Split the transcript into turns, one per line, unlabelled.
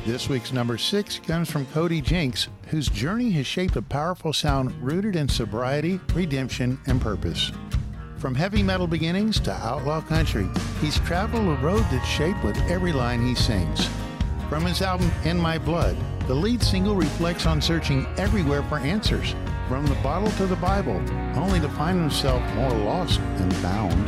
This week's number 6 comes from Cody Jinks, whose journey has shaped a powerful sound rooted in sobriety, redemption, and purpose. From heavy metal beginnings to outlaw country, he's traveled a road that's shaped with every line he sings. From his album In My Blood, the lead single reflects on searching everywhere for answers, from the bottle to the Bible, only to find himself more lost than found.